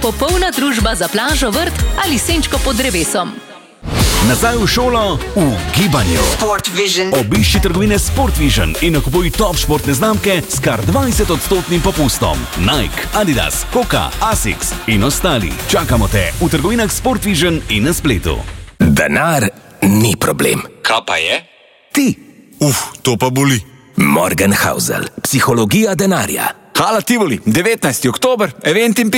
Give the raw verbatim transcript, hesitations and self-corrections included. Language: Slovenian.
popolna družba za plažo, vrt ali senčko pod drevesom. Nazaj v šolo v gibanju. Sportvision. Obišči trgovine Sportvision in nakupuj top športne znamke s kar dvajset odstotnim popustom. Nike, Adidas, Hoka, Asics in ostali. Čakamo te v trgovinah Sportvision in na spletu. Denar ni problem. Kaj pa je? Ti. Uf, to pa boli. Morgenhausel. Psihologija denarja. Hala Tivoli, devetnajsti oktober, event in